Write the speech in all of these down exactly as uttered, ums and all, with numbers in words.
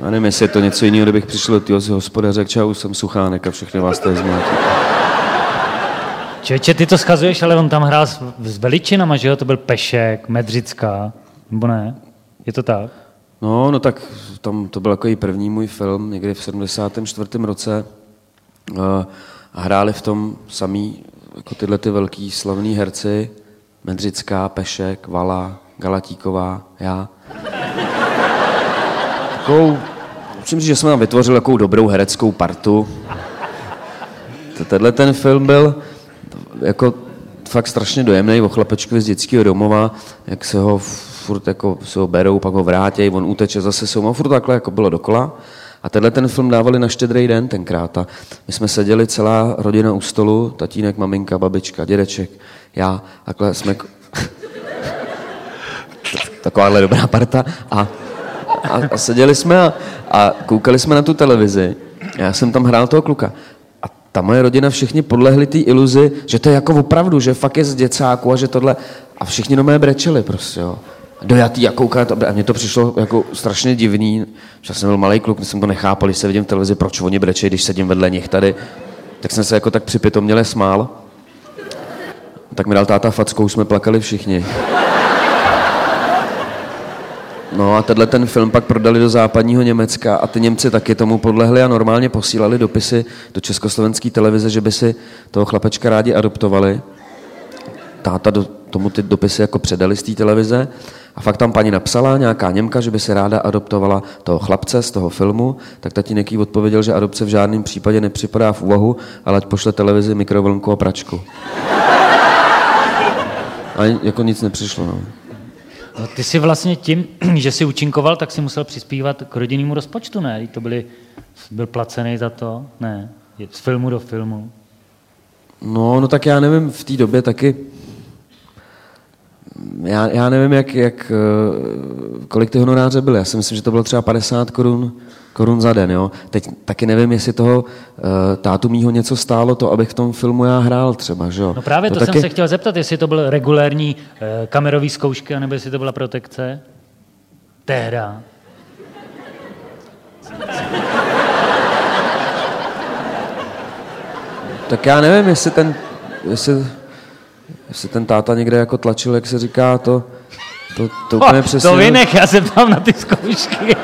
Já nevím, jestli je to něco jiného, kdybych přišel do týho z hospoda a řekl, čau, jsem Suchánek a všechny vás tady zmátí. Čeče, ty to schazuješ, ale on tam hrál s, s veličinama, že jo? To byl Pešek, Medřická, nebo ne? Je to tak? No, no tak tam to byl takový první můj film, někdy v sedmdesátém čtvrtém roce. A hráli v tom samý, jako tyhle ty velký slavný herci. Medřická, Pešek, Vala, Galatíková, já. Takovou, musím říct, že jsme tam vytvořili takovou dobrou hereckou partu. Tenhle ten film byl jako fakt strašně dojemný o chlapečkovi z dětského domova, jak se ho furt jako se ho berou, pak ho vrátějí, on uteče, zase se ho furt takhle jako bylo dokola. A tenhle ten film dávali na Štědrý den tenkrát. A my jsme seděli celá rodina u stolu, tatínek, maminka, babička, dědeček, já, takhle jsme... Takováhle dobrá parta. A, a, a seděli jsme a, a koukali jsme na tu televizi. Já jsem tam hrál toho kluka. A ta moje rodina všichni podlehli té iluzi, že to je jako opravdu, že fakt je z děcáku a že tohle... A všichni do mé brečeli prostě, jo. Dojatý a koukat. A mně to přišlo jako strašně divný. Že jsem byl malý kluk, jsem to nechápal, když se vidím v televizi, proč oni brečejí, když sedím vedle nich tady. Tak jsem se jako tak připitoměle smál. Tak mi dal táta fackou, už jsme plakali všichni. No a tenhle ten film pak prodali do západního Německa a ty Němci taky tomu podlehli a normálně posílali dopisy do československé televize, že by si toho chlapečka rádi adoptovali. Táta do, tomu ty dopisy jako předali z té televize a fakt tam paní napsala, nějaká Němka, že by si ráda adoptovala toho chlapce z toho filmu, tak tatínek jí odpověděl, že adopce v žádném případě nepřipadá v úvahu, ale ať pošle televizi, mikrovlnku a pračku. A jako nic nepřišlo, no. No, ty si vlastně tím, že jsi účinkoval, tak si musel přispívat k rodinnému rozpočtu, ne? To byly, byl placený za to? Ne, z filmu do filmu. No, no tak já nevím, v té době taky, já, já nevím, jak, jak, kolik ty honoráře byly. Já si myslím, že to bylo třeba padesát korun, korun za den, jo. Teď taky nevím, jestli toho tátu mýho něco stálo to, abych v tom filmu já hrál třeba, že jo. No právě to, to taky... jsem se chtěl zeptat, jestli to byl regulérní kamerový zkoušky, anebo jestli to byla protekce. Tehda. Tak já nevím, jestli ten, jestli, jestli ten táta někde jako tlačil, jak se říká, to, to, to úplně přesně... To vynech, já se ptám na ty zkoušky.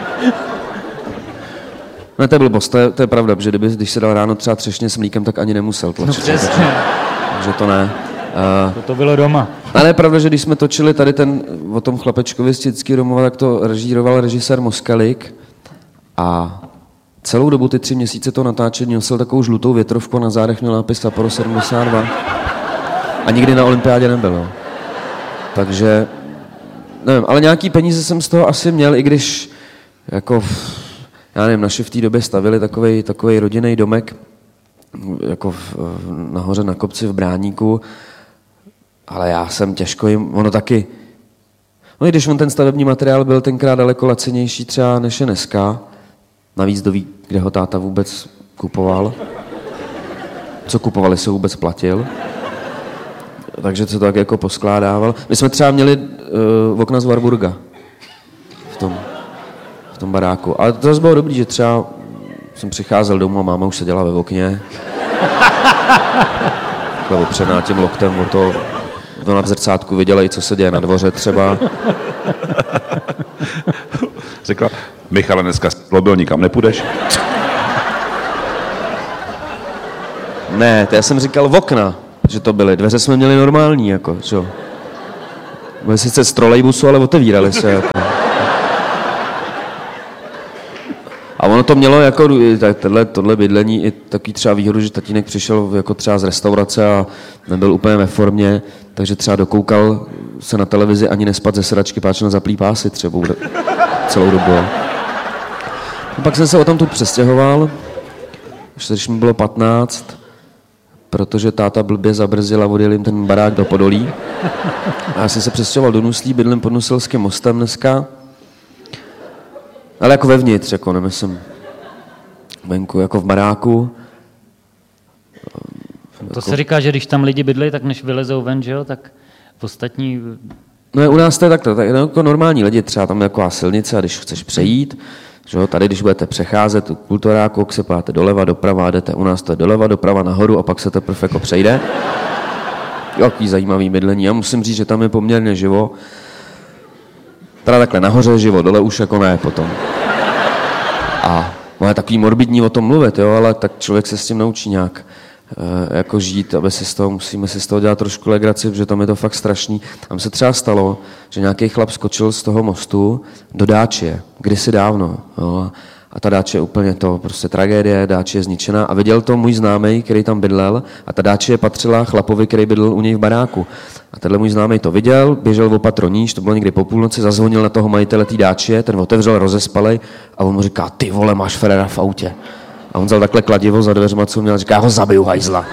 No to je blbost, to je, to je pravda, že kdyby, když se dal ráno třeba třešně s mlíkem, tak ani nemusel tlačit. No přesně. Takže to ne. Uh, to, to bylo doma. Ale je pravda, že když jsme točili tady ten, o tom chlapečkovi z dětského domova, tak to režíroval režisér Moskalik a celou dobu ty tři měsíce to natáčení nosil takovou žlutou větrovku a na zádech měl nápis Sapporo sedmdesát dva. A nikdy na olympiádě nebyl. No. Takže, nevím, ale nějaký peníze jsem z toho asi měl, i když, jako, já nevím, naši v té době stavili takovej, takovej rodinný domek, jako v, nahoře na kopci v Bráníku, ale já jsem těžko jim, ono taky, no i když on ten stavební materiál byl tenkrát daleko lacinější třeba než je dneska, navíc doví, kde ho táta vůbec kupoval, co kupovali, se vůbec platil, takže se to tak jako poskládával. My jsme třeba měli uh, okna z Warburga v tom, v tom baráku, ale to zase bylo dobrý, že třeba jsem přicházel domů a máma už seděla ve okně. Takhle opřená tím loktem o to, to na zrcátku viděla i co se děje na dvoře třeba. Řekla, Michale, dneska zlobil, nikam nepůjdeš? Ne, to já jsem říkal v okna, že to byly. Dveře jsme měli normální, jako, čo? Byly sice z trolejbusu, ale otevíraly se, jako. A ono to mělo jako tohle, tohle bydlení i takový třeba výhodu, že tatínek přišel jako třeba z restaurace a nebyl úplně ve formě, takže třeba dokoukal se na televizi ani nespat ze sedačky, páč na zaplý pásy třeba celou dobu. A pak jsem se o tam tu přestěhoval, když mi bylo patnáct, protože táta blbě zabrzdil a odjel jim ten barák do Podolí. A já jsem se přestěhoval do Nuslí, bydlím pod Nuselským mostem dneska. Ale jako vevnitř, jako nemyslím venku, jako v baráku. To jako... se říká, že když tam lidi bydlí, tak než vylezou ven, že jo, tak v ostatní... No je, u nás to je takto, tak jako normální lidi, třeba tam je taková silnice a když chceš přejít, Že jo? Tady, když budete přecházet u kulturáku, se páte doleva, doprava, jdete u nás to je doleva, doprava, nahoru a pak se teprve jako přejde. Jaký zajímavý bydlení. Já musím říct, že tam je poměrně živo. Teda takhle nahoře je živo, dole už jako ne potom. A je takový morbidní o tom mluvit, jo, ale tak člověk se s tím naučí nějak e, jako žít, aby si z toho, musíme si z toho dělat trošku legraci, protože tam je to fakt strašný. Tam se třeba stalo, že nějaký chlap skočil z toho mostu do Dáčie, kdysi dávno. Jo, a ta Dáče je úplně to, prostě tragédie, Dáče je zničená. A viděl to můj známej, který tam bydlel, a ta Dáče patřila chlapovi, který bydlel u něj v baráku. A tenhle můj známej to viděl, běžel o patro níž, to bylo někdy po půlnoci, zazvonil na toho majitele té Dáče, ten otevřel, rozespalej a on mu říká, ty vole, máš Ferrera v autě. A on vzal takhle kladivo za dveřma, co měl, říká, já ho zabiju, hajzla.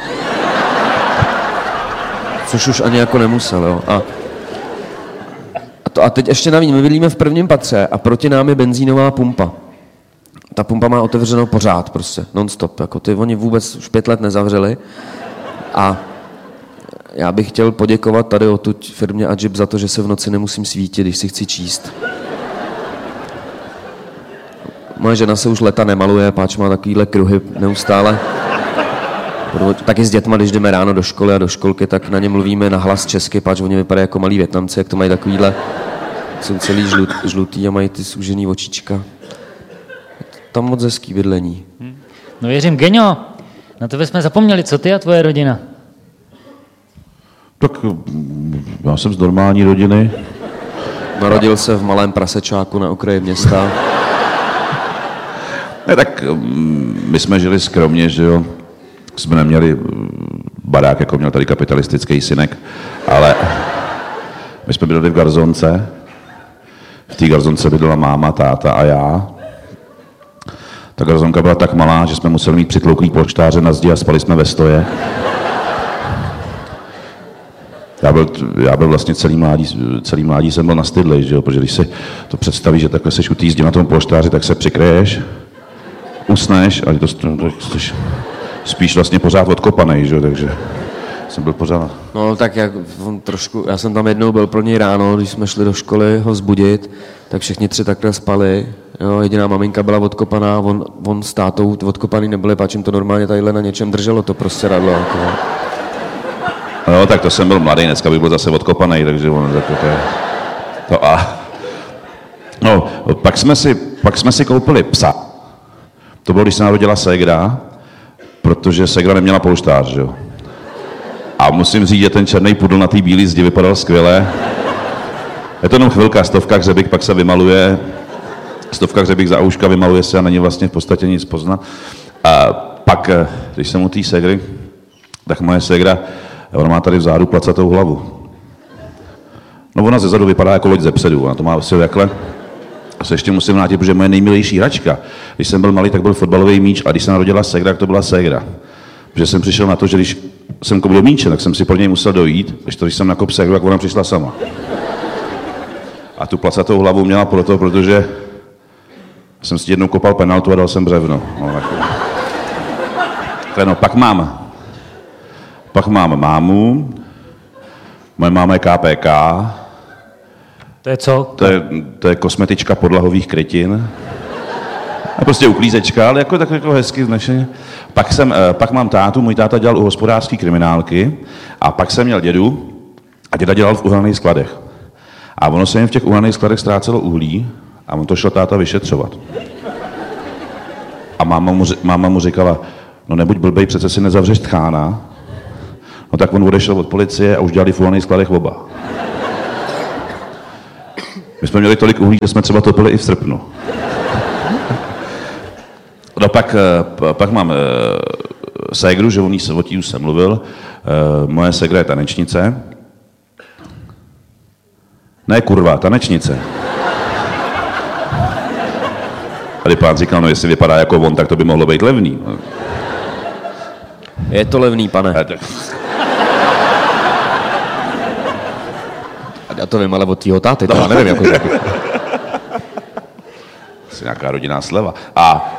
Což už ani jako nemusel, jo. A, a, to, a teď ještě navíc, my bydlíme v prvním patře a proti nám je benzínová pumpa. Ta pumpa má otevřeno pořád, prostě, non-stop. Jako ty oni vůbec už pět let nezavřeli. A já bych chtěl poděkovat tady odtud firmě Adžib za to, že se v noci nemusím svítit, když si chci číst. Moje žena se už leta nemaluje, páč má takovýhle kruhy neustále. Taky s dětma, když jdeme ráno do školy a do školky, tak na ně mluvíme na hlas česky, páč oni vypadají jako malí Vietnamci, jak to mají takovýhle, jsou celý žlut, žlutý a mají ty zúžený očička. Tam moc hezký bydlení. No věřím, Geňo, na tebe jsme zapomněli, co ty a tvoje rodina? Tak já jsem z normální rodiny. Narodil se v malém prasečáku na okraji města. Ne, tak my jsme žili skromně, že jo. Jsme neměli barák, jako měl tady kapitalistický synek, ale my jsme bydleli v garzonce. V té garzonce bydlela máma, táta a já. Ta garzonka byla tak malá, že jsme museli mít přitlouklý polštáře na zdi a spali jsme ve stoje. Já byl, já byl vlastně celý mládí, celý mládí jsem byl nastydlej, že jo, protože když si to představíš, že takhle seš u té zdi na tom polštáři, tak se přikryješ, usneš a to, to, to jsi spíš vlastně pořád odkopanej, že jo, takže jsem byl pořád. No tak jak on trošku, já jsem tam jednou byl pro něj ráno, když jsme šli do školy ho zbudit, tak všichni tři takhle spali, jo, jediná maminka byla odkopaná, on, on s tátou odkopaný nebyli, páč jim to normálně tadyhle na něčem drželo, to prostě radlo. Jako. No, tak to jsem byl mladý, dneska bych byl zase odkopaný, takže on tak to je... To a... No, pak jsme si, pak jsme si koupili psa. To bylo, když se narodila ségra, protože ségra neměla polštář, že jo. A musím říct, že ten černý pudl na té bílé zdi vypadal skvěle. Je to jenom chvilka, stovka hřebík, pak se vymaluje. Stovka hřebík za ouška, vymaluje se a není vlastně v podstatě nic poznat. A pak, když jsem u té ségry, tak moje ségra, ona má tady vzadu placatou hlavu. No ona zezadu vypadá jako loď ze předu, ona to má vlastně takhle. A se ještě musím vrátit, protože moje nejmilejší hračka, když jsem byl malý, tak byl fotbalový míč a když se narodila ségra, tak to byla ségra. Protože jsem přišel na to, že když jsem kopl do míče, tak jsem si pro něj musel dojít, když to, když jsem nakopl ségru, tak ona přišla sama. A tu placatou hlavu měla proto, protože jsem si jednou kopal penaltu a dal jsem břevno. No, tak no, pak mám, pak mám mámu, moje máma je K P K. To je co? To je, to je kosmetička podlahových krytin. A prostě uklízečka, ale jako, tak jako hezky vznešeně. Pak, jsem, pak mám tátu, můj táta dělal u hospodářské kriminálky a pak jsem měl dědu a děda dělal v uhelných skladech. A ono se jim v těch uhelných skladech ztrácelo uhlí a on to šel táta vyšetřovat. A máma mu, máma mu říkala, no nebuď blbej, přece si nezavřeš tchána. No tak on odešel od policie a už dělali v uhelných skladech oba. My jsme měli tolik uhlí, že jsme třeba topili i v srpnu. No pak, pak mám ségru, že o ní o tí už jsem mluvil. Moje ségra je tanečnice. Ne kurva, tanečnice. Tady pán říkal, no jestli vypadá jako on, tak to by mohlo být levný. Je to levný, pane. Já to vím, ale od tvýho táty, to já nevím, jako Asi nějaká rodinná sleva. A...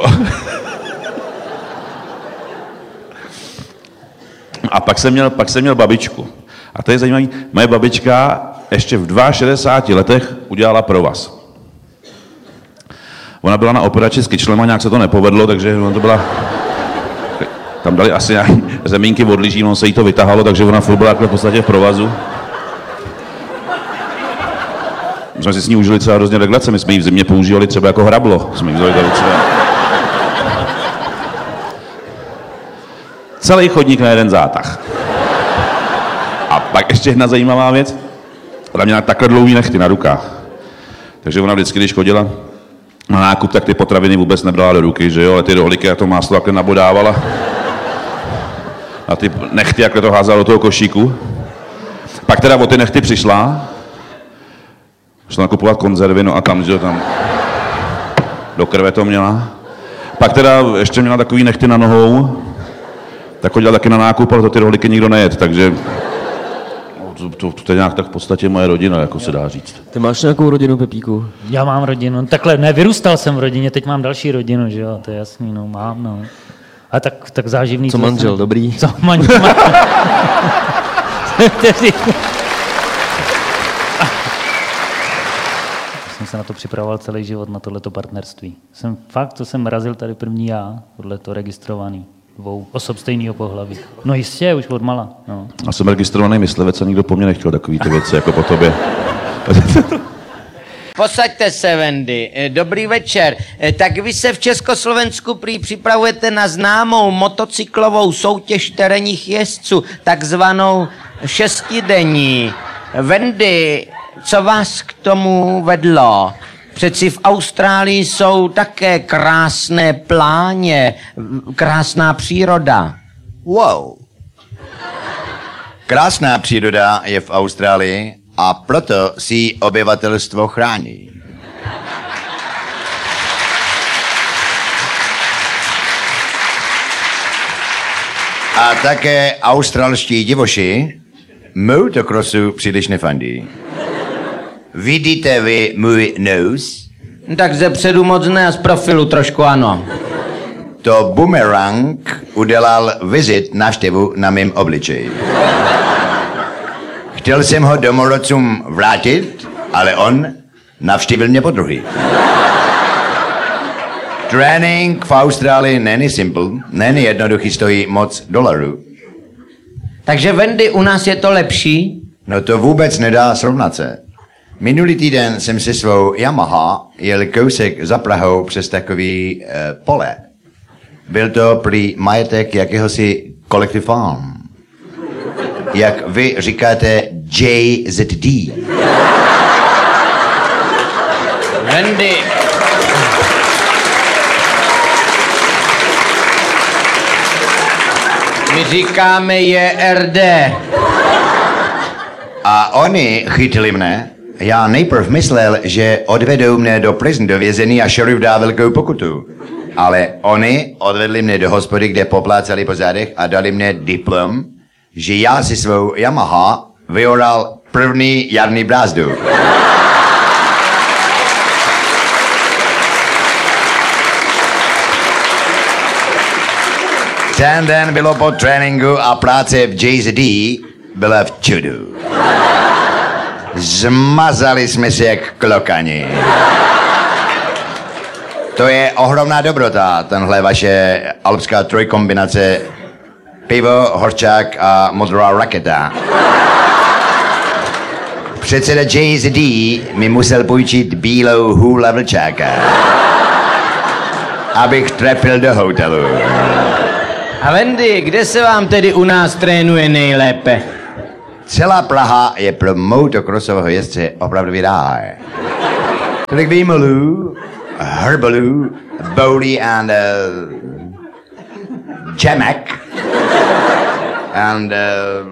A pak jsem měl, pak jsem měl babičku. A to je zajímavé, moje babička ještě v šedesáti dvou letech udělala provaz. Ona byla na operaci s kyčlem a nějak se to nepovedlo, takže ona to byla... Tam dali asi nějaké zemínky od lyží, on se jí to vytahalo, takže ona furt byla v podstatě v provazu. My jsme si s ní užili třeba hrozně reglace, my jsme ji v zimě používali třeba jako hrablo. Jsme jí vzali tady třeba... Celý chodník na jeden zátah. A pak ještě jedna zajímavá věc. Ona měla takhle dlouhý nechty na rukách. Takže ona vždycky, když chodila na nákup, tak ty potraviny vůbec nebrala do ruky, že jo, ale ty rohlíky a to máslo takhle nabodávala. A ty nechty, jak to házala do toho košíku. Pak teda o ty nechty přišla, šla nakupovat konzervy, no a tam, že jo, tam do krve to měla. Pak teda ještě měla takový nechty na nohou, tak chodila taky na nákup, ale to ty rohlíky nikdo nejet, takže to, to, to je nějak tak v podstatě moje rodina, jako se dá říct. Ty máš nějakou rodinu, Pepíku? Já mám rodinu. Takhle, ne, vyrůstal jsem v rodině, teď mám další rodinu, že jo, to je jasný, no, mám, no. A tak, tak záživný... Co manžel, jsem... dobrý? Co manžel? Jsem se na to připravoval celý život, na tohleto partnerství. Jsem fakt, to jsem razil tady první já, tohleto registrovaný. Dvou osob stejného pohlaví. No jistě, už od mala. No. Já jsem registrovaný myslivec a nikdo po mně nechtěl takový ty věci, jako po tobě. Posaďte se, Wendy. Dobrý večer. Tak vy se v Československu prý připravujete na známou motocyklovou soutěž terénních jezdců, takzvanou šestidenní. Wendy, co vás k tomu vedlo? Přeci v Austrálii jsou také krásné pláně, krásná příroda. Wow. Krásná příroda je v Austrálii a proto si ji obyvatelstvo chrání. A také australští divoši motocrossu příliš nefandí. Vidíte vy můj nos? Tak ze předu moc ne a z profilu trošku ano. To bumerang udělal vizit návštěvu na mém obličeji. Chtěl jsem ho domorodcům vrátit, ale on navštívil mě podruhý. Trénink v Austrálii není simple, není jednoduchý, stojí moc dolarů. Takže Wendy, u nás je to lepší? No to vůbec nedá srovnat se. Minulý týden jsem se svou Yamaha jel kousek za Prahou přes takový uh, pole. Byl to prý majetek jakéhosi Collective Farm. Jak vy říkáte J Z D. Wendy. My říkáme J R D. A oni chytili mne. Já nejprv myslel, že odvedou mne do prison, do vězení a šerif dá velkou pokutu. Ale oni odvedli mne do hospody, kde poplácali po zádech a dali mne diplom, že já si svou Yamaha vyoral první jarní brázdu. Ten den bylo po tréninku a práce v J Z D byla v čudu. Zmazali jsme se jak klokani. To je ohromná dobrota, tenhle vaše alpská trojkombinace pivo, horčák a modrá raketa. Předseda J Z D mi musel půjčit bílou hůla vlčáka, abych trefil do hotelu. A Wendy, kde se vám tedy u nás trénuje nejlépe? Celá Praha je pro motocrossového jezdce opravdu ráj. Tolik výmolů, herbalů, Bowley and uh, Jamek and uh,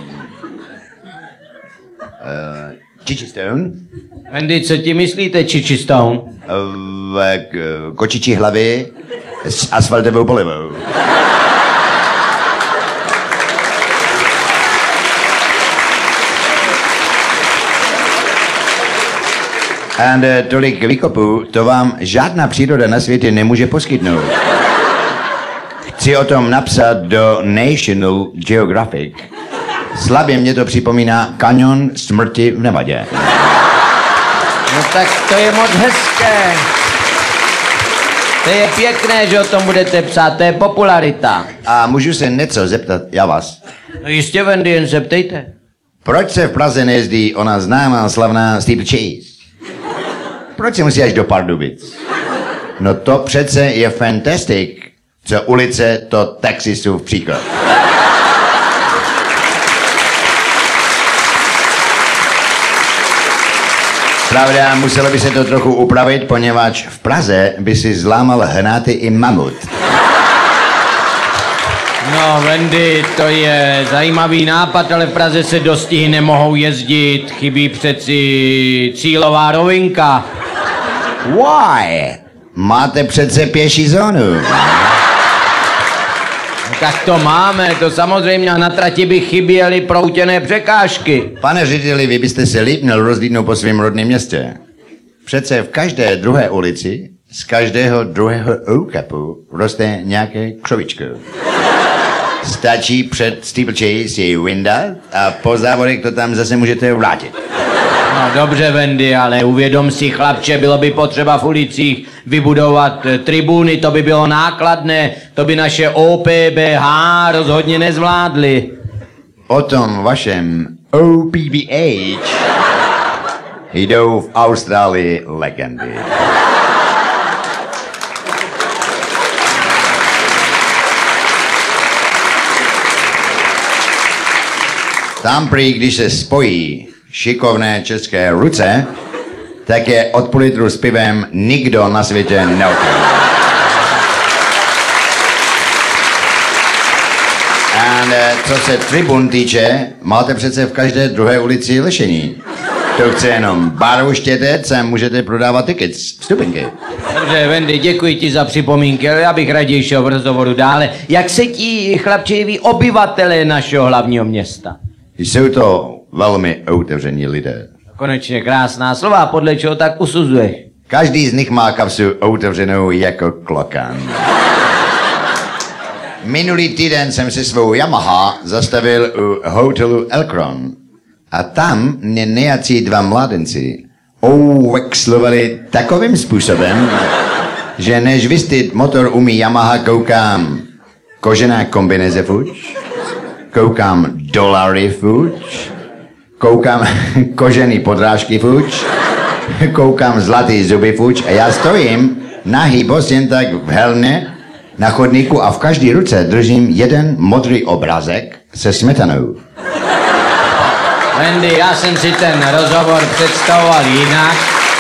uh, Chichistone. Wendy, co ti myslíte, Chichistone? Uh, uh, kočičí hlavy s asfaltovou polivou. And uh, tolik výkopů, to vám žádná příroda na světě nemůže poskytnout. Chci o tom napsat do National Geographic. Slabě mě to připomíná kaňon smrti v Nevadě. No tak to je moc hezké. To je pěkné, že o tom budete psát, to je popularita. A můžu se něco zeptat, já vás? No jistě, Wendy, jen se ptejte. Proč se v Praze nejezdí ona známá slavná steeplechase? Proč se musí až do Pardubic? No to přece je fantastic. Co ulice, to taxistův příklad. Pravda, muselo by se to trochu upravit, poněvadž v Praze by si zlámal hnáty i mamut. No, Wendy, to je zajímavý nápad, ale v Praze se dostihy nemohou jezdit. Chybí přeci cílová rovinka. Why? Máte přece pěší zónu. No, tak to máme, to samozřejmě a na trati by chyběly proutěné překážky. Pane řediteli, vy byste se líp měl rozlídnout po svém rodném městě. Přece v každé druhé ulici, z každého druhého oukapu roste nějaké křovičko. Stačí před steeplechase jej vyndat a po závodech to tam zase můžete vrátit. No dobře, Wendy, ale uvědom si, chlapče, bylo by potřeba v ulicích vybudovat e, tribuny, to by bylo nákladné, to by naše O P B H rozhodně nezvládli. O tom vašem O P B H jdou v Austrálii legendy. Tam prý, když se spojí šikovné české ruce, tak je od půl litru s pivem nikdo na světě neotrává. A co se tribun týče, máte přece v každé druhé ulici lešení. To chce jenom barvu štětec a můžete prodávat tickets, vstupenky. Dobře, Wendy, děkuji ti za připomínky, ale já bych raději šel v rozhovoru dále. Jak se ti, chlapče, jeví obyvatelé našeho hlavního města? Jsou to velmi otevření lidé. Konečně krásná slova, podle čeho tak usuzuješ? Každý z nich má kapsu otevřenou jako klokan. Minulý týden jsem si svou Yamaha zastavil u hotelu Elkron. A tam mě nějací dva mládenci ovexlovali takovým způsobem, že než vystýt motor umí Yamaha, koukám kožená kombineze fuč, koukám dolary fuč, koukám kožený podrážky fuč, koukám zlatý zuby fuč a já stojím nahý bos jen tak v helmě na chodníku a v každé ruce držím jeden modrý obrázek se smetanou. Wendy, já jsem si ten rozhovor představoval jinak.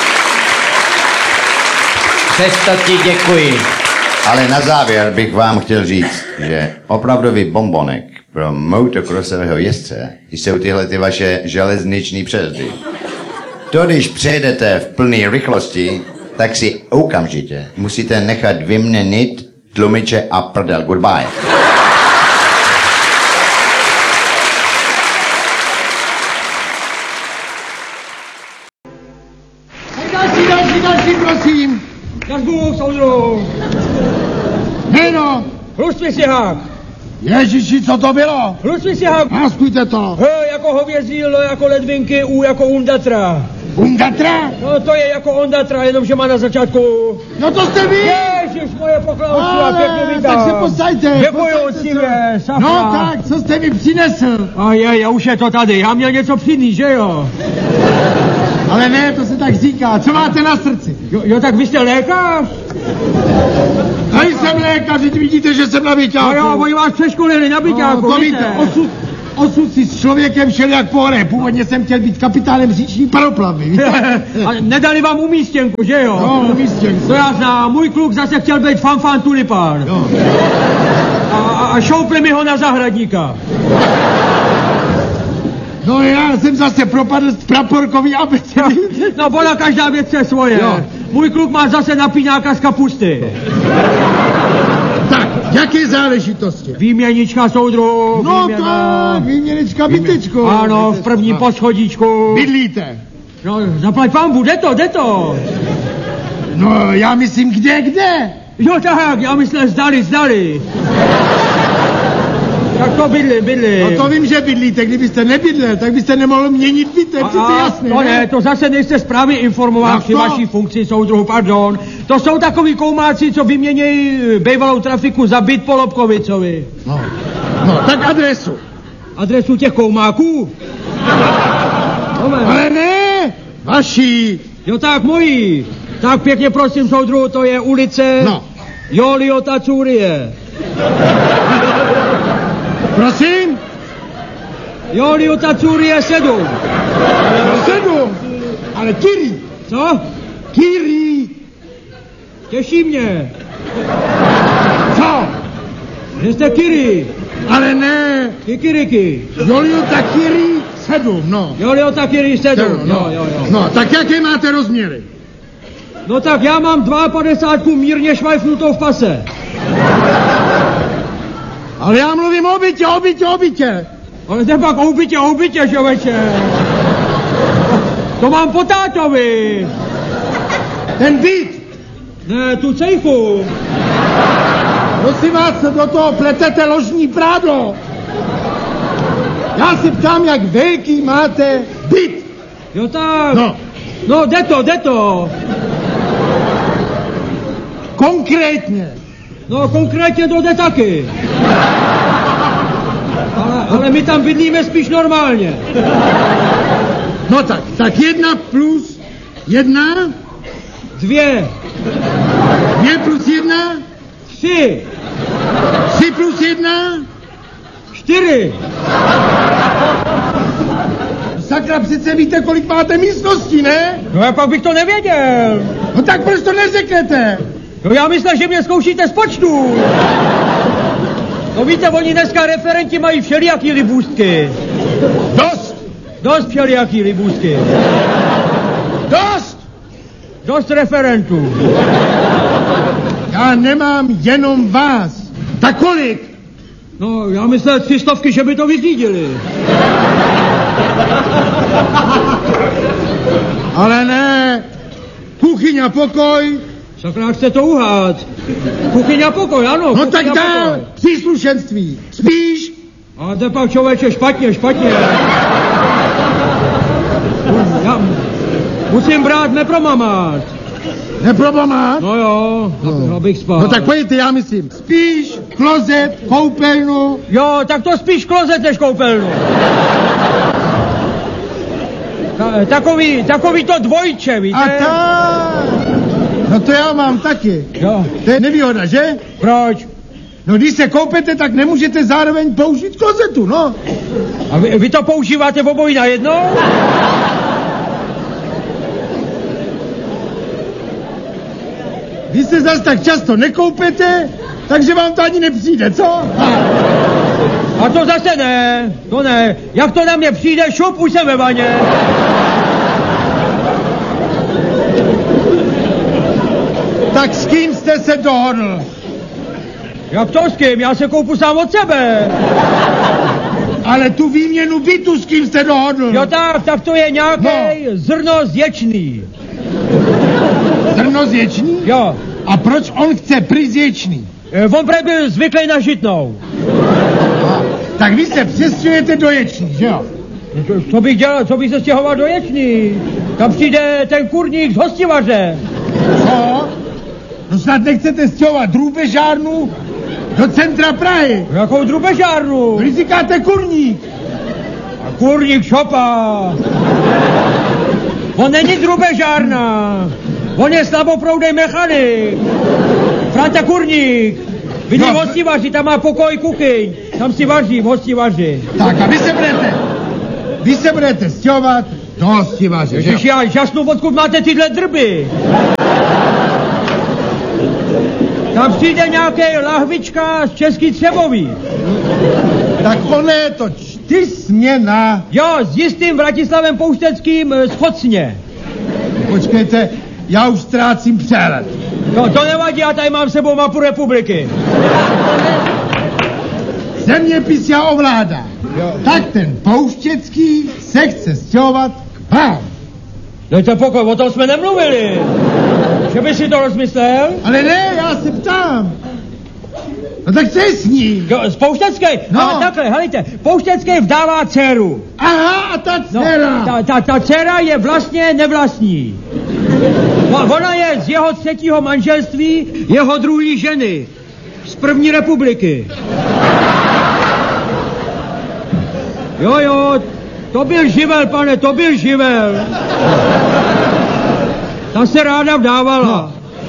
Přesto ti děkuji. Ale na závěr bych vám chtěl říct, že opravdový bombonek pro motokrosového jezdce jsou tyhle ty vaše železniční přejezdy. To, když přejedete v plné rychlosti, tak si okamžitě musíte nechat vyměnit tlumiče a prdel. Goodbye. Další, další, další, prosím. Na zbůh, soudru. Jméno. Hluství si hák. Ježiši, co to bylo? Hluství si hák. Náskujte to. H jako hovězí, L jako ledvinky, U jako Undatra. Undatra? No to je jako Ondatra, jenomže má na začátku. No to jste vy! Ježiš, moje poklausu a Ale, pěkně vítám. tak se posaďte. Děkuju, posaďte cíle, se. safra. No tak, co jste mi přinesl? A je, já už je to tady, já měl něco přinést, že jo? Ale ne, to se tak říká. Co máte na srdci? Jo, jo tak vy jste lékař? Nejsem lékař, teď vidíte, že jsem na byťáku. No jo, oni vás přeškolili na byťáku, No, to víte, osud, osud si s člověkem šel jak po hře. Původně jsem chtěl být kapitánem říční paroplavy, víte? A nedali vám umístěnku, že jo? No, umístěnku. To já znám, můj kluk zase chtěl být fanfan tulipán. Jo. A, a, a šoupli mi ho na zahradníka. No já jsem zase propadl z praporkový abecedy. No bona, každá věc je svoje. Jo. Můj kluk má zase napínáka z kapusty. Tak, jaké záležitosti? Výměnička, soudru, No výměna. tak, výměnička bytečko. Ano, v prvním poschodíčku. Bydlíte. No, zaplať pánbu, jde to, jde to. No, já myslím, kde, kde? Jo tak, já myslel zdali, zdali. Tak to bydli, bydli. No to vím, že bydlíte. Kdybyste nebydlel, tak byste nemohl měnit byt, to je přece jasné. To ne, to zase nejste správně informován Jak při to? vaší funkci, soudruhu, pardon. To jsou takový koumáci, co vyměnějí bývalou trafiku za byt po Lobkovicovi. No, no, tak adresu. Adresu těch koumáků? Ale ne, vaší. Jo, tak mojí. Tak pěkně prosím, soudruhu, to je ulice No. Joliota Curie. Prosím? Joliota Curie sedm. Sedm. Ale Kiri. Co? Kiri. Těší mě. Co? Že jste Kiri. Ale ne. Kikiriky. Joliota Kiri sedm, no. Joliota Kiri sedm. No, Jo, jo, jo. no, tak jaké máte rozměry? No tak já mám padesát dva mírně švajfnutou v pase. Ale já mluvím o bytě, o bytě, o bytě. Ale to pak oubitě, oubitě, člověče. To mám po tátovi. Ten byt. Ne, tu cejchu. Prosím vás, do toho pletete ložní prádlo. Já se ptám, jak velký máte byt. Jo tak. No. No, jde to, jde to. Konkrétně. No, konkrétně to jde taky. Ale, ale my tam bydlíme spíš normálně. No tak, tak jedna plus jedna, Dvě. dvě plus jedna, Tři. tři plus jedna, Čtyři. sakra, přece víte, kolik máte místností, ne? No, jak pak bych to nevěděl. No tak proč to neřeknete? No, já myslím, že mě zkoušíte z počtu. No víte, oni dneska referenti mají všelijaký libůstky. Dost, Dost všelijaký libůstky. dost! Dost referentů. Já nemám jenom vás. Tak kolik? No, já myslel tři stovky, že by to vyřídili. Ale ne, kuchyň a pokoj. Sakra, chce to uhát. Kuchyň a pokoj, ano. No kuchyň tak a dál, pokoj. příslušenství. Spíš? A to pak člověče, špatně, špatně. Já musím brát nepromamát. Neprobamát? No jo, no. Abych spal. No tak pojďte, já myslím. Spíš, klozet, koupelnu. Jo, tak to spíš klozet než koupelnu. Ta, takový, takový to dvojče, víte? A tak. No to já mám taky. Jo. To je nevýhoda, že? Proč? No když se koupete, tak nemůžete zároveň použít klozetu, no. A vy, vy to používáte v obojí najednou? Vy se zas tak často nekoupete, takže vám to ani nepřijde, co? A to zase ne, to ne. Jak to na mě přijde, šup, už jsem ve vaně. Tak s kým jste se dohodl? Jak to s kým? Já se koupu sám od sebe. Ale tu výměnu bytu s kým jste dohodl? Jo tak, tak to je nějaký No. zrno zječný. Zrno zječný? Jo. A proč on chce prý zječný? E, On prej byl zvyklý na žitnou. Tak vy se přestěhujete do ječný, že jo? No to, co bych dělal, co bych se stěhoval do Ječný? Tam přijde ten kurník z hostivaře. Co? No snad nechcete stěhovat drůbežárnu do centra Prahy. Jakou drubežárnu? Vy říkáte kurník. A kurník šopa. On není drubežárna. On je slaboproudej mechanik. Franta Kurník. Bydlí v No. hostivaři, tam má pokoj, kuchyň. Tam si vaří v hostivaři. Tak a vy se budete, vy se budete stěhovat do hostivaře, že jo? Ježiš, já žasnu, odkud máte tyhle drby. Tam přijde nějaký lahvička z Český Třebový. Tak ono je to čtyřsměna. Jo, s jistým Vratislavem Poušteckým eh, z Chocně. Počkejte, já už ztrácím přehled. No, to nevadí, já tady mám s sebou mapu republiky. Zeměpis já ovládám. Tak ten Pouštěcký se chce stěhovat k vám. Dejte pokoj, o tom jsme nemluvili. Že by si to rozmyslel? Ale ne, já se ptám. No tak co je s ní? Jo, z Pouštecký, No. ale takhle, helejte, Pouštecký vdává dceru. Aha, a ta No, dcera. ta, ta, ta dcera je vlastně nevlastní. O- Ona je z jeho třetího manželství, jeho druhý ženy. Z první republiky. Jo, jo, to byl živel, pane, to byl živel. Ta se ráda vdávala.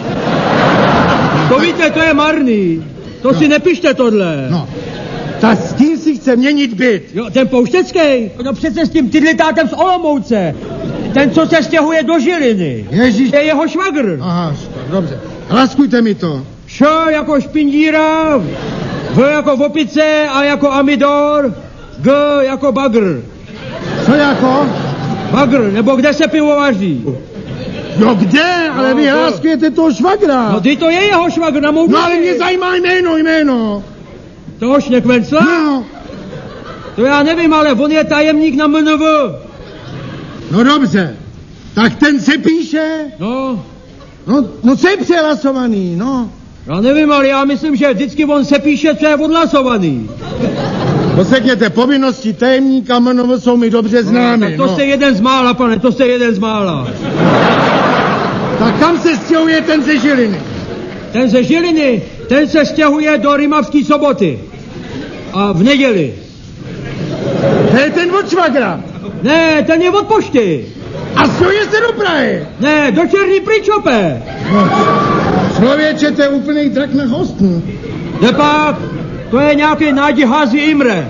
To víte, to je marný. To si nepište tohle. No, ta s tím si chce měnit byt. Jo, ten Pouštecký? No přece s tím tydlitátem z Olomouce. Ten, co se stěhuje do Žiliny. Ježíš. Je jeho švagr. Aha, dobře. Laskujte mi to. Š jako špindíra, V jako opice, A jako amidor, G jako bagr. Co jako? Bagr, nebo kde se pivo vaří. No kde? Ale No, vy to- hláskujete toho švagra. No ty to je jeho švagr na mou No ale duši. mě zajímá jméno, jméno. Toho Šnekvencla? No, To já nevím, ale on je tajemník na M N V. no dobře. Tak ten se píše. No, No, no co je přehlasovaný, no. já nevím, ale já myslím, že vždycky on se píše, co je odhlasovaný. Posekněte, povinnosti tajemníka M N V jsou mi dobře známy. Tak to no. jste jeden z mála, pane, to jste jeden z mála. Tak kam se stěhuje ten ze Žiliny? Ten ze Žiliny, ten se stěhuje do Rimavské Soboty. A v neděli. To je ten od švagra. Ne, ten je od pošty. A stěhuje se do Prahy. Ne, do Černý Pričope. No, člověče, to je úplný drak na hostnu. Nepak, to je nějaký Nádi Házi Imre.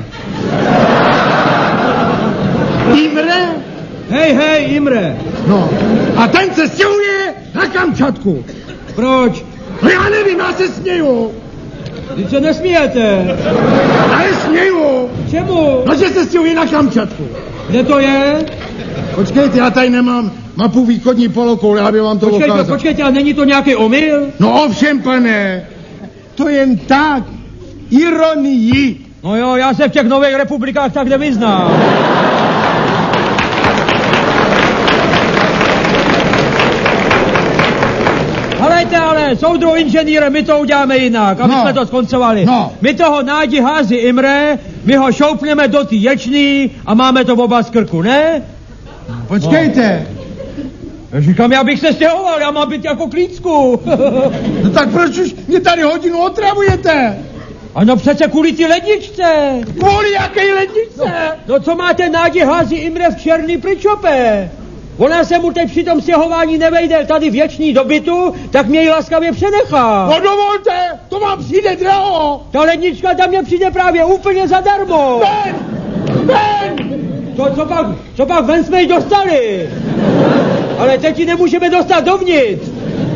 Imre? Hej, hej, Imre. No, a ten se stěhuje na Kamčatku. Proč? No já nevím, já se směju. Vy se nesmíjete. Ale směju. Čemu? No, že se stěhuje na Kamčatku. Kde to je? Počkejte, já tady nemám mapu východní polokoule, aby vám to Počkejte, ukázal. počkejte, a není to nějaký omyl? No ovšem, pane, to jen tak, ironii. No jo, já se v těch nových republikách tak nevyznám. Helejte, ale, soudru inženýre, my to uděláme jinak, aby No. jsme to skoncovali. No. My toho Nádi Házi Imre, my ho šoupneme do té ječný a máme to oba z krku, ne? Počkejte, Já říkám, já bych se stěhoval, já mám být jako klícku. no tak proč už mě tady hodinu otravujete? Ano, přece kvůli ty ledničce. Kvůli jaké lednice? No co máte Nádi Házi Imre v Černý Pričope? Ona se mu teď při tom stěhování nevejde tady věčný do bytu, tak mě ji laskavě přenechá. No dovolte, to vám přijde draho. Ta lednička tam mě přijde právě úplně zadarmo. Ven, ven. To, co pak, co pak ven jsme ji dostali. Ale teď ji nemůžeme dostat dovnitř.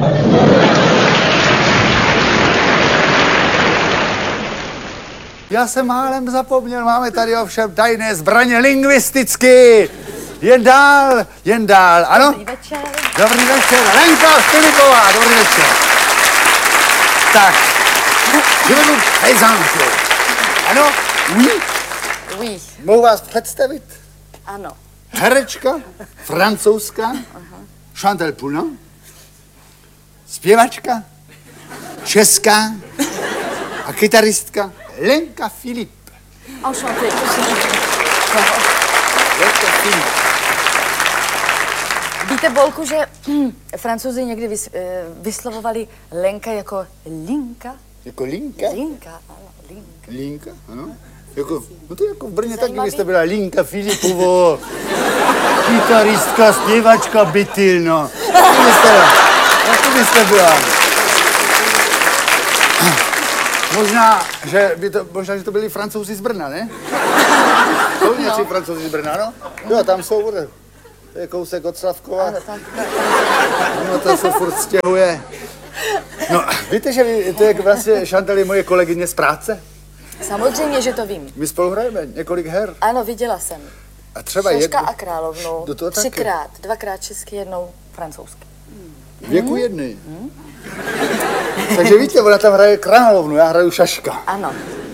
Já jsem málem zapomněl, máme tady ovšem tajné zbraně lingvisticky. Jen dál, jen dál, ano? Dobrý večer. Dobrý večer, Lenka Filipová, dobrý večer. Tak, vyvedu pejzánku. Ano, oui, Oui, mohu vás představit? ano. Herečka, francouzská, Chantal Poulin, zpěvačka, česká a kytaristka Lenka Filip. Enchanté, prosím. Lenka Filip. Víte, Bolku, že hm, Francouzi někdy vys, eh, vyslovovali Lenka jako Linka? Jako Linka? Linka, ano, Linka. Linka, ano. Jako, no to jako v Brně taky Zajímavý. byste byla Linka Filipovo, kytaristka, zpěvačka, bytyl, no. Taky byste byla, taky byste byla. Možná, že by to, možná, že to byli Francouzi z Brna, ne? Jsou nějací Francouzi z Brna, no? Jo, tam jsou, bude. To je kousek od Slavkova. Ano, tak, tak. No, to se furt stěhuje. No, víte, že vy, to je vlastně Chantal je moje kolegyně z práce? Samozřejmě, že to vím. My spolu hrajeme několik her. Ano, viděla jsem. A třeba Šaška jedno, a královnu. Do toho taky. Třikrát, dvakrát česky, jednou francouzsky. věku jedny. Takže víte, ona tam hraje královnu, já hraju Šaška. Ano.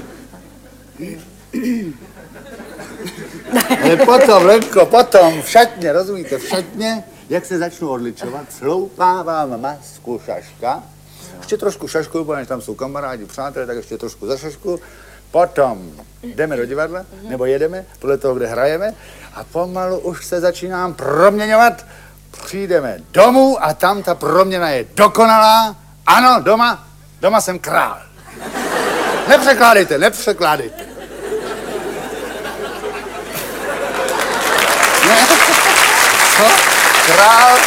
Ale potom, Lenko, potom, v šatně, rozumíte, v šatně, jak se začnu odličovat, sloupávám masku Šaška Ještě trošku šašku, protože tam jsou kamarádi, přátelé, tak ještě trošku za šašku. Potom jdeme do divadla, nebo jedeme, podle toho, kde hrajeme, a pomalu už se začínám proměňovat. Přijdeme domů a tam ta proměna je dokonalá. Ano, doma, doma jsem král. Nepřekládejte, nepřekládejte. Ne? Co? Král?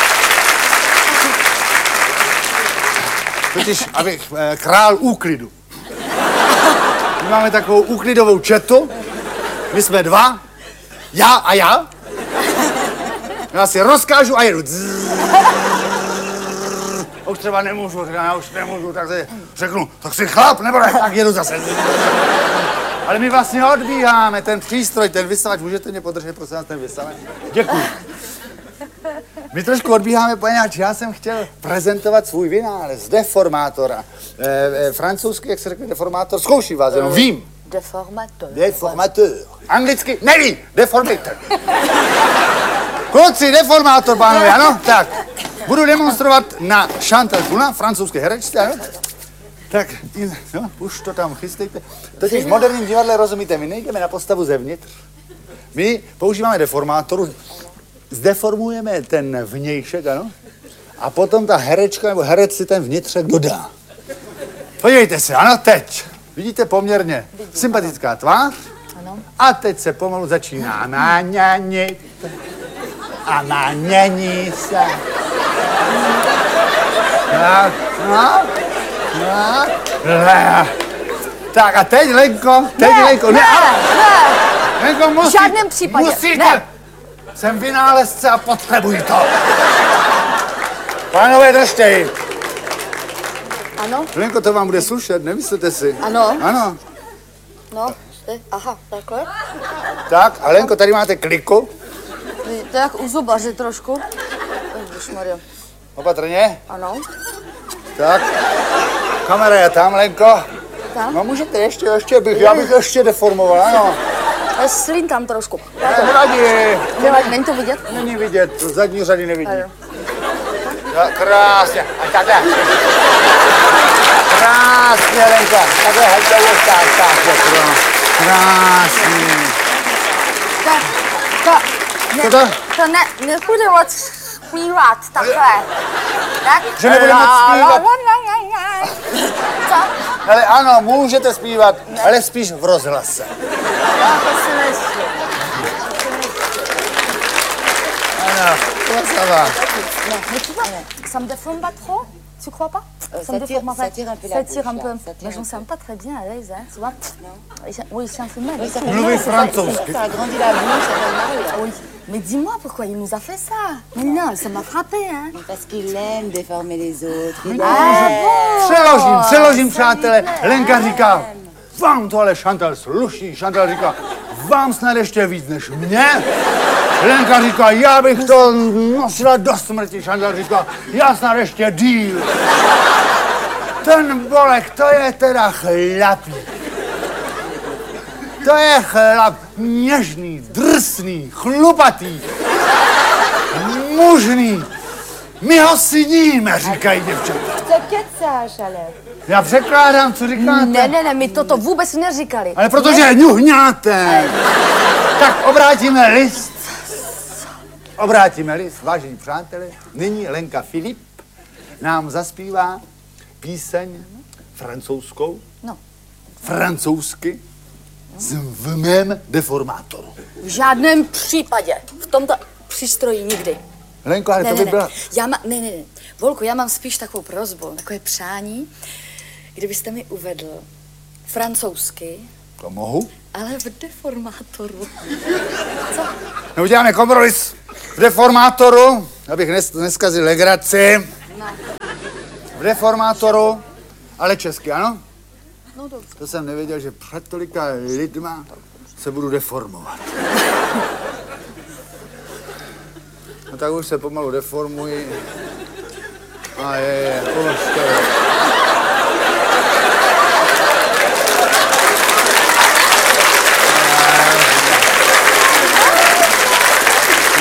Totiž, abych, eh, král úklidu. My máme takovou úklidovou četu, my jsme dva, já a já. Já si rozkážu a jedu. Už třeba nemůžu, já už nemůžu, tak si řeknu, tak si chlap, nebo ne, tak jedu zase. Ale my vlastně odbíháme, ten přístroj, ten vysavač, můžete mě podržet, prosím vás, ten vysavač? Děkuji. My trošku odbíháme, poněvadž já jsem chtěl prezentovat svůj vynález, deformátora. E, e, francouzsky, jak se řekne deformátor, zkouším vás, jenom vím. Deformateur. Deformateur. Anglicky neví, deformator. Kluci, deformátor, pánové, ano? Tak, budu demonstrovat na Chantal Gounod, francouzské herečce, ano? Tak, no, už to tam chystejte. Totiž v moderním divadle, rozumíte, my nejdeme na postavu zevnitř. My používáme deformátoru, zdeformujeme ten vnějšek, ano? A potom ta herečka nebo herec si ten vnitřek dodá. Podívejte se, ano, teď. Vidíte poměrně sympatická tvář. Ano. A teď se pomalu začíná naňanit. A nanění se. Tak, no, no, ne. Tak a teď, Lenko, teď, ne, Lenko, ne, ne, ne. Lenko, musí, v žádném případě, musíte. ne. Jsem vynálezce a potřebuji to. Pánové, držte ji. Ano? Lenko, to vám bude slušet, nemyslete si? Ano. Ano. No, jste, aha, takhle. Tak, a Lenko, tady máte kliku. To je jak u zubaře trošku. Ježišmarja. Opatrně. Ano. Tak. Kamera je tam, Lenko. Tam? No můžete ještě, ještě bych, já bych ještě deformoval, ano. Ale slín tam trošku. Ne, nevadí. Nevadí, není to vidět? Není vidět, zadní řady nevidí. Tak, krásně. A takhle. Krásně, Lenko. Takhle, hejte, tak, tak, tak, krásně. Tak, tak. Ne, Co to? to ne, nepůjde moc zpívat takhle. Tak? Že nebude moc zpívat? Co? Ale ano, můžete zpívat, ne. Ale spíš v rozhlase. Já to si myslím. Ano, to va. Non, mais tu vois, ça me déforme pas trop, tu crois pas? Euh, Ça me ça tire- déforme pas. ça tire un peu la Ça tire un bouche, peu. là, ça tire Mais je un me sens pas très bien à l'aise, hein, tu vois? Non. Oui, c'est un peu mal. Oui, ça fait Mluvez mal, c'est pas- francouzsky. c'est- Ça agrandit la bouche, ça fait mal. là. Oui. Mais dis-moi pourquoi il nous a fait ça. Mais non, ça m'a frappé, hein. Parce qu'il aime déformer les autres. Il Ah, aime. bon. Přeložím, přeložím, ça přátelé. lui plaît. Lenka říká, vám to ale Chantal sluší. Chantal říká, vám snad ještě víc než mě. Lenka říká, já bych to nosila do smrti. Chantal říká, já snad ještě díl. Ten Bolek, to je teda chlapík. To je chlap něžný, drsný, chlupatý, mužný. My ho syníme, říkají děvčata. Co kecáš, ale? Já překládám, co říkáte. Ne, ne, ne, my toto vůbec neříkali. Ale protože ňuhňáte. Tak obrátíme list. Obrátíme list, vážení přátelé. Nyní Lenka Filip nám zaspívá píseň francouzskou. No. Francouzsky. V mém deformátoru. V žádném případě. V tomto přístroji nikdy. Lenko, ale Ne, to ne, by byla... ne. Já má, ne, ne, ne. Volku, já mám spíš takovou prosbu, takové přání, kdybyste mi uvedl francouzsky, To mohu. ale v deformátoru. Co? No, uděláme kompromis v deformátoru, abych nes, neskazil legraci. No. V deformátoru, ale česky, ano? No dobře. To jsem nevěděl, že před tolika lidma se budu deformovat. No tak už se pomalu deformuji. A je, je, už to je.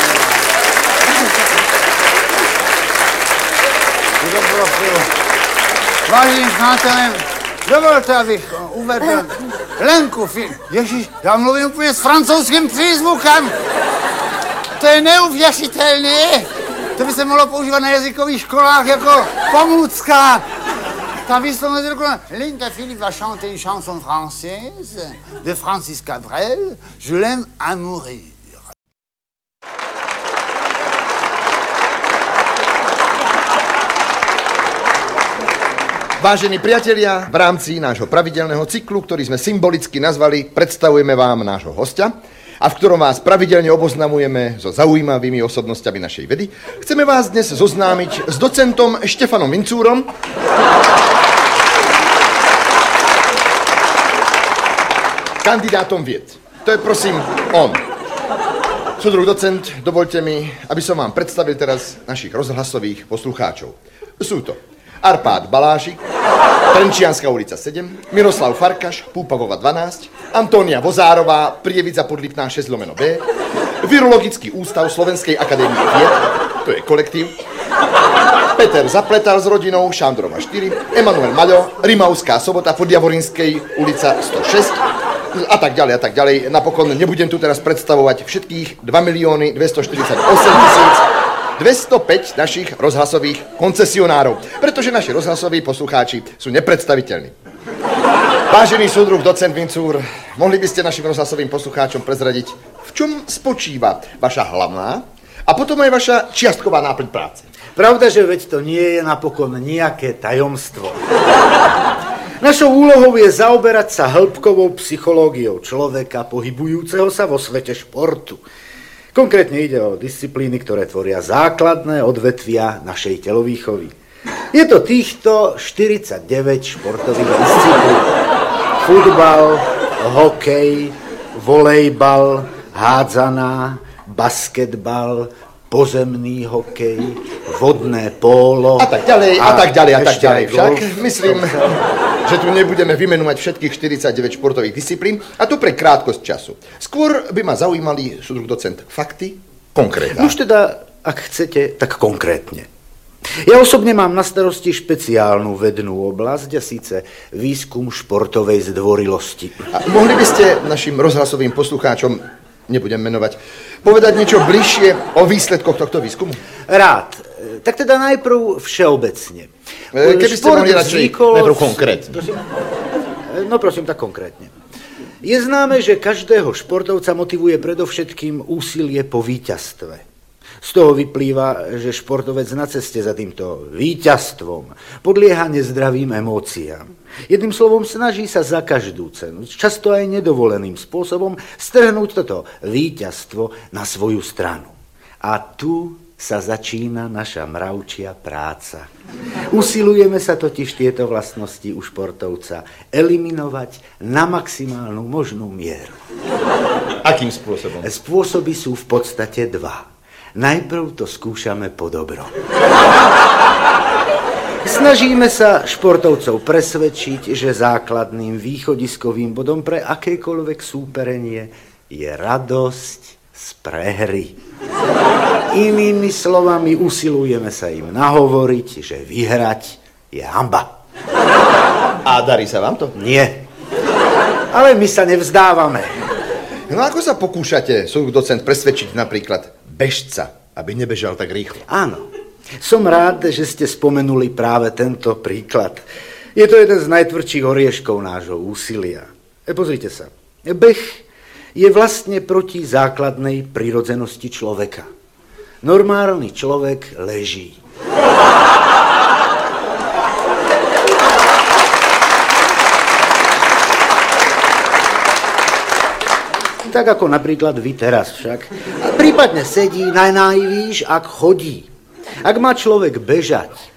Do profilu. Vážení přátelé, dovolte, abych uvedl Lenku Fi... Ježíš, já mluvím úplně s francouzským přízvukem. To je neuvěřitelné. To by se mohlo používat na jazykových školách jako pomůcka. Ta výslovnost je dokonalá. Linka Philippe va chanter une chanson française de Francis Cabrel. Je l'aime à mourir. Vážení priatelia, v rámci nášho pravidelného cyklu, ktorý sme symbolicky nazvali Predstavujeme vám nášho hostia a v ktorom vás pravidelne oboznamujeme so zaujímavými osobnostiami našej vedy, chceme vás dnes zoznámiť s docentom Štefanom Vincúrom, kandidátom vied. To je prosím on. Súdruh docent, dovoľte mi, aby som vám predstavil teraz našich rozhlasových poslucháčov. Sú to Arpád Balášik, Trenčianska ulica sedem, Miroslav Farkaš, Púpavova dvanásť, Antónia Vozárová, Prievidza Podlipná šesť lomeno B, Virologický ústav Slovenskej akadémie vied, to je kolektív, Peter Zapletal s rodinou, Šandrova štyri, Emanuel Maľo, Rimavská Sobota, Podjavorinskej ulica sto šesť, a tak ďalej, a tak ďalej. Napokon nebudem tu teraz predstavovať všetkých dva milióny dvestoštyridsaťosem tisíc dvestopäť našich rozhlasových koncesionárov, pretože naši rozhlasoví poslucháči sú nepredstaviteľní. Vážený súdruh docent Vincúr, mohli by ste našim rozhlasovým poslucháčom prezradiť, v čom spočíva vaša hlavná a potom aj vaša čiastková náplň práce? Pravda, že veď to nie je napokon nejaké tajomstvo. Našou úlohou je zaoberať sa hĺbkovou psychológiou človeka pohybujúceho sa vo svete športu. Konkrétne ide o disciplíny, ktoré tvoria základné odvetvia našej telovýchovy. Je to týchto štyridsaťdeväť športových disciplín. Futbal, hokej, volejbal, hádzaná, basketbal, pozemný hokej, vodné pólo... A tak ďalej, a, a tak ďalej, a tak ďalej. Však myslím, že tu nebudeme vymenovať všetkých štyridsaťdeväť športových disciplín, a to pre krátkosť času. Skôr by ma zaujímali, súdruh docent, fakty, konkrétne. Už teda, ak chcete, tak konkrétne. Ja osobne mám na starosti špeciálnu vednú oblasť, a síce výskum športovej zdvorilosti. A mohli by ste našim rozhlasovým poslucháčom, nebudem menovať, povedať niečo bližšie o výsledkoch tohto výskumu? Rád. Tak teda najprv všeobecne. Keby ste mohli radšej najprv konkrétne. Prosím, no prosím, tak konkrétne. Je známe, že každého športovca motivuje predovšetkým úsilie po víťazstve. Z toho vyplýva, že športovec na ceste za týmto víťazstvom podlieha nezdravým emóciám. Jedným slovom, snaží sa za každú cenu, často aj nedovoleným spôsobom, strhnúť toto víťazstvo na svoju stranu. A tu sa začína naša mravčia práca. Usilujeme sa totiž tieto vlastnosti u športovca eliminovať na maximálnu možnú mieru. Akým spôsobom? Spôsoby sú v podstate dva. Najprv to skúšame po dobrom. Snažíme sa športovcov presvedčiť, že základným východiskovým bodom pre akékoľvek súperenie je radosť z prehry. Inými slovami usilujeme sa im nahovoriť, že vyhrať je hanba. A darí sa vám to? Nie. Ale my sa nevzdávame. No ako sa pokúšate, súdruh docent, presvedčiť napríklad bežca, aby nebežal tak rýchlo? Áno. Som rád, že ste spomenuli práve tento príklad. Je to jeden z najtvrdších orieškov nášho úsilia. E, pozrite sa. Beh je vlastne proti základnej prirodzenosti človeka. Normálny človek leží. Tak ako napríklad vy teraz však. A prípadne sedí, najnájvíš, ak chodí. Ak má človek bežať,